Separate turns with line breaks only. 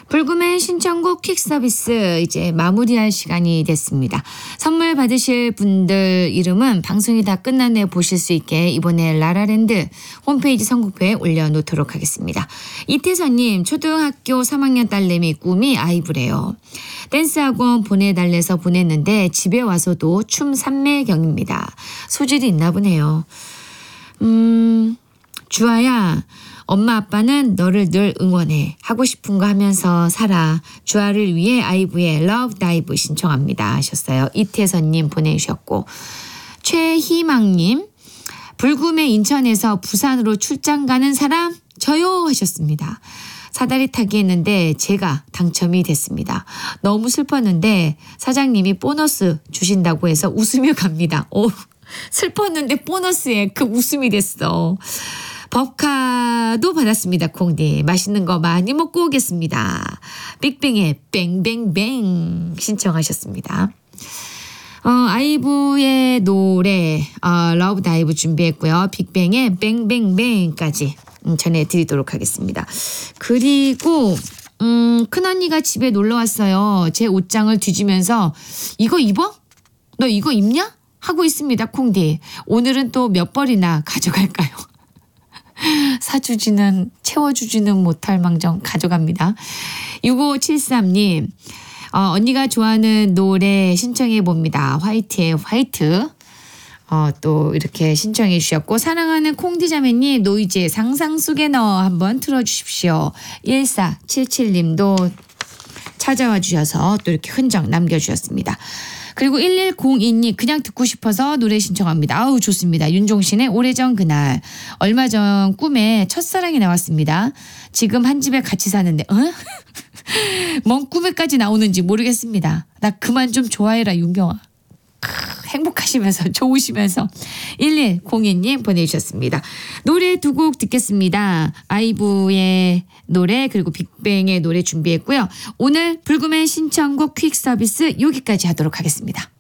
불금의 신청곡 퀵 서비스 이제 마무리할 시간이 됐습니다. 선물 받으실 분들 이름은 방송이 다 끝난 후에 보실 수 있게 이번에 라라랜드 홈페이지 선곡표에 올려놓도록 하겠습니다. 이태선님, 초등학교 3학년 딸내미 꿈이 아이브래요. 댄스학원 보내달래서 보냈는데 집에 와서도 춤 삼매경입니다. 소질이 있나 보네요. 주아야, 엄마 아빠는 너를 늘 응원해. 하고 싶은 거 하면서 살아. 주아를 위해 아이브의 러브 다이브 신청합니다 하셨어요. 이태선님 보내주셨고, 최희망님, 불금에 인천에서 부산으로 출장 가는 사람 저요 하셨습니다. 사다리 타기 했는데 제가 당첨이 됐습니다. 너무 슬펐는데 사장님이 보너스 주신다고 해서 웃으며 갑니다. 오, 슬펐는데 보너스에 그 웃음이 됐어. 법카도 받았습니다. 콩디. 맛있는 거 많이 먹고 오겠습니다. 빅뱅의 뱅뱅뱅 신청하셨습니다. 아이브의 노래 러브 다이브 준비했고요. 빅뱅의 뱅뱅뱅까지 전해드리도록 하겠습니다. 그리고 큰언니가 집에 놀러 왔어요. 제 옷장을 뒤지면서 이거 입어? 너 이거 입냐? 하고 있습니다. 콩디. 오늘은 또 몇 벌이나 가져갈까요? 사주지는 채워주지는 못할 망정 가져갑니다. 6573님, 언니가 좋아하는 노래 신청해 봅니다. 화이트의 화이트. 또 이렇게 신청해 주셨고, 사랑하는 콩디자매님 노이즈의 상상 속에 넣어 한번 틀어주십시오. 1477님도 찾아와 주셔서 또 이렇게 흔적 남겨주셨습니다. 그리고 1102님 그냥 듣고 싶어서 노래 신청합니다. 아우 좋습니다. 윤종신의 오래전 그날. 얼마 전 꿈에 첫사랑이 나왔습니다. 지금 한 집에 같이 사는데 뭔 꿈에까지 나오는지 모르겠습니다. 나 그만 좀 좋아해라 윤경아. 행복하시면서 좋으시면서 1102님 보내주셨습니다. 노래 두 곡 듣겠습니다. 아이브의 노래 그리고 빅뱅의 노래 준비했고요. 오늘 불금의 신청곡 퀵 서비스 여기까지 하도록 하겠습니다.